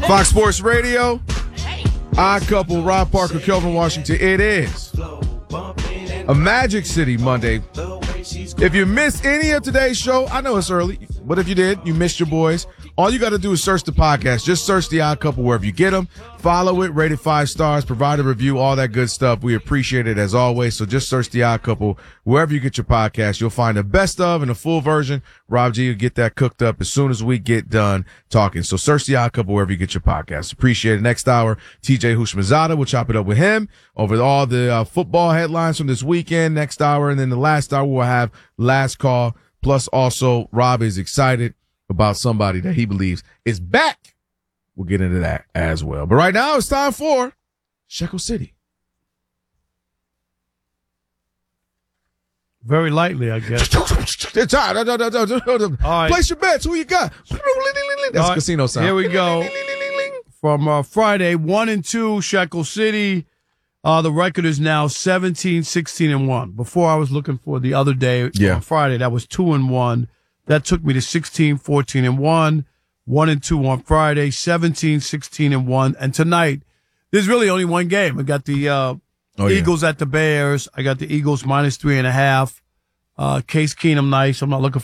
Fox Sports Radio, Odd Couple, Rob Parker, Kelvin Washington. It is a Magic City Monday. If you missed any of today's show, I know it's early, but if you did, you missed your boys. All you got to do is search the podcast. Just search The Odd Couple wherever you get them. Follow it, rate it 5 stars, provide a review, all that good stuff. We appreciate it as always. So just search The Odd Couple wherever you get your podcast. You'll find the best of and the full version. Rob G will get that cooked up as soon as we get done talking. So search The Odd Couple wherever you get your podcast. Appreciate it. Next hour, TJ Houshmandzadeh. We'll chop it up with him over all the football headlines from this weekend. Next hour, and then the last hour we'll have Last Call. Plus also Rob is excited about somebody that he believes is back. We'll get into that as well. But right now it's time for Shekel City. Very lightly, I guess. It's time. All right. Place your bets. Who you got? That's a casino sound. Here we go. From Friday, 1-2, Shekel City. The record is now 17, 16, and 1. Before I was looking for the other day on Friday, that was 2-1. That took me to 16, 14, and 1. 1-2 on Friday, 17, 16, and 1. And tonight, there's really only one game. I got the Eagles at the Bears. I got the Eagles -3.5. Case Keenum, nice. I'm not looking